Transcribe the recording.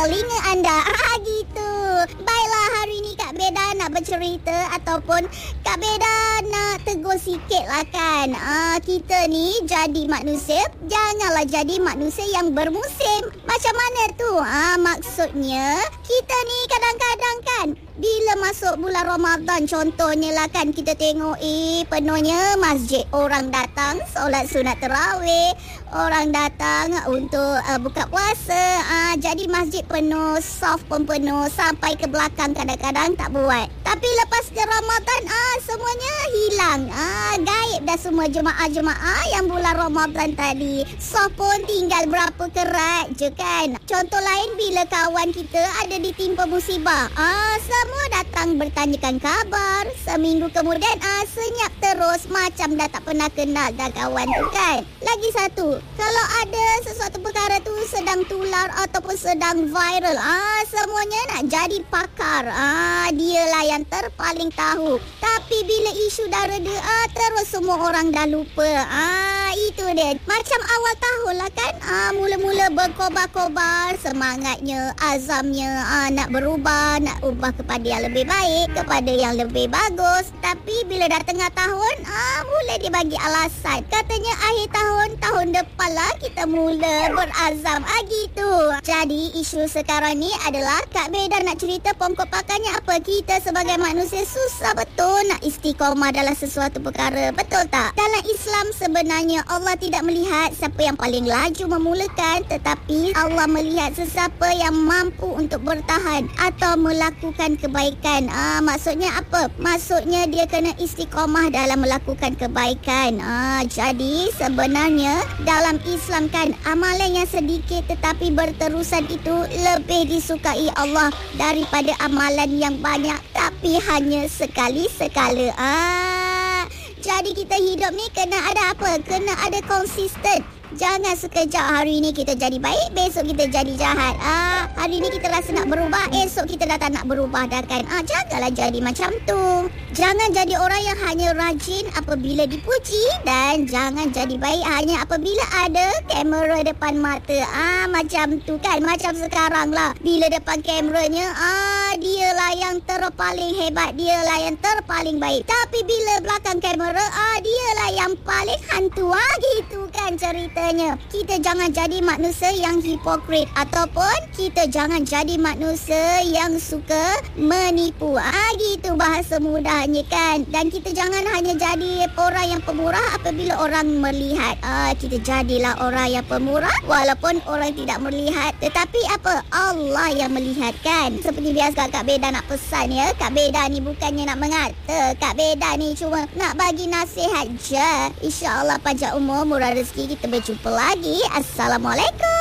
telinga anda. Gitu. Baiklah, hari ini Kak Beda nak bercerita ataupun Kak Beda nak tegur sikit lah kan. Kita ni jadi manusia, janganlah jadi manusia yang bermusim. Macam mana tu? Maksudnya kita ni kadang-kadang kan bila masuk bulan Ramadan contohnya lah kan, kita tengok penuhnya masjid, orang datang solat sunat tarawih, orang datang untuk buka puasa. Jadi masjid penuh, saf pun penuh, sampai ke belakang kadang-kadang tak buat. Tapi lepas ke Ramadan semuanya hilang. Gaib dah semua jemaah-jemaah yang bulan Ramadan tadi. Saf pun tinggal berapa kerat je kan. Contoh lain bila kawan kita ada ditimpa musibah, semua datang bertanyakan kabar. Seminggu kemudian senyap terus, macam dah tak pernah kenal dah kawan tu kan. Lagi satu, kalau ada sesuatu perkara tu sedang tular ataupun sedang viral, semuanya nak jadi pakar. Dialah yang terpaling tahu. Tapi bila isu dah reda, terus semua orang dah lupa. Itu dia. Macam awal tahun lah kan, mula-mula berkobar-kobar semangatnya, azamnya, nak berubah, nak ubah kepada yang lebih baik, kepada yang lebih bagus. Tapi bila dah tengah tahun, mula dia bagi alasan. Katanya akhir tahun depan lah kita mula berazam. Gitu. Jadi isu sekarang ni adalah Kak Beda nak cerita pokok pakarnya apa. Kita sebagai manusia susah betul nak istiqamah dalam sesuatu perkara. Betul tak? Dalam Islam sebenarnya Allah tidak melihat siapa yang paling laju memulakan, tetapi Allah melihat sesiapa yang mampu untuk bertahan atau melakukan kebaikan. Maksudnya apa? Maksudnya dia kena istiqamah dalam melakukan kebaikan. Jadi sebenarnya dalam Islam kan, amalan yang sedikit tetapi berterusan itu lebih disukai Allah daripada amalan yang banyak tapi hanya sekali-sekala. Jadi kita hidup ni kena ada apa? Kena ada konsisten. Jangan sekejap hari ni kita jadi baik, besok kita jadi jahat. Hari ni kita rasa nak berubah, esok kita dah tak nak berubah dah kan. Janganlah jadi macam tu. Jangan jadi orang yang hanya rajin apabila dipuji, dan jangan jadi baik hanya apabila ada kamera depan mata. Macam tu kan. Macam sekarang lah, bila depan kameranya, dialah yang terpaling hebat, dialah yang terpaling baik. Tapi bila belakang kamera, dialah yang paling hantu. Gitu kan ceritanya. Kita jangan jadi manusia yang hipokrit, ataupun kita jangan jadi manusia yang suka menipu. Gitu bahasa mudahnya kan. Dan kita jangan hanya jadi orang yang pemurah apabila orang melihat. Kita jadilah orang yang pemurah walaupun orang tidak melihat, tetapi apa? Allah yang melihat kan. Seperti biasa Kak Beda nak pesan ya. Kak Beda ni bukannya nak mengata, Kak Beda ni cuma nak bagi nasihat je. InsyaAllah panjang umur, murah rezeki, kita berjumpa lagi. Assalamualaikum.